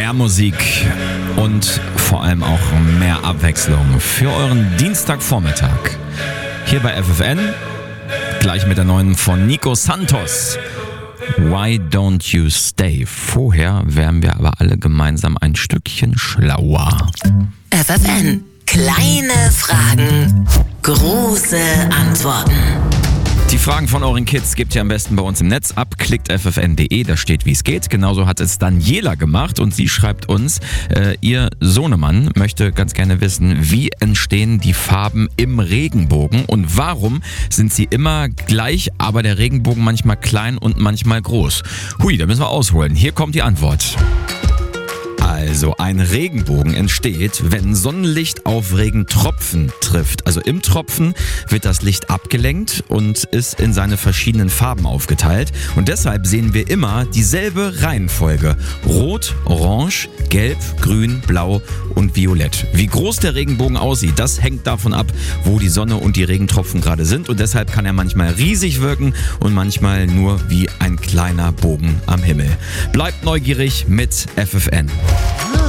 Mehr Musik und vor allem auch mehr Abwechslung für euren Dienstagvormittag. Hier bei FFN, gleich mit der neuen von Nico Santos. Why don't you stay? Vorher wären wir aber alle gemeinsam ein Stückchen schlauer. FFN. Kleine Fragen, große Antworten. Die Fragen von euren Kids gebt ihr am besten bei uns im Netz ab. Klickt ffn.de, da steht, wie es geht. Genauso hat es Daniela gemacht und sie schreibt uns, ihr Sohnemann möchte ganz gerne wissen, wie entstehen die Farben im Regenbogen und warum sind sie immer gleich, aber der Regenbogen manchmal klein und manchmal groß? Hui, da müssen wir ausholen. Hier kommt die Antwort. Also ein Regenbogen entsteht, wenn Sonnenlicht auf Regentropfen trifft. Also im Tropfen wird das Licht abgelenkt und ist in seine verschiedenen Farben aufgeteilt. Und deshalb sehen wir immer dieselbe Reihenfolge. Rot, Orange, Gelb, Grün, Blau und Violett. Wie groß der Regenbogen aussieht, das hängt davon ab, wo die Sonne und die Regentropfen gerade sind. Und deshalb kann er manchmal riesig wirken und manchmal nur wie ein kleiner Bogen am Himmel. Bleibt neugierig mit FFN.